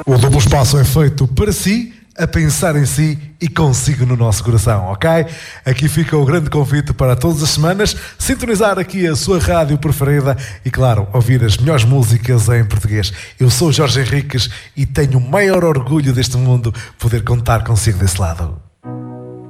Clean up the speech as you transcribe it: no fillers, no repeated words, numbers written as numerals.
O duplo espaço é feito para si, a pensar em si e consigo no nosso coração, ok? Aqui fica o grande convite para todas as semanas sintonizar aqui a sua rádio preferida e, claro, ouvir as melhores músicas em português. Eu sou Jorge Henriques e tenho o maior orgulho deste mundo poder contar consigo desse lado.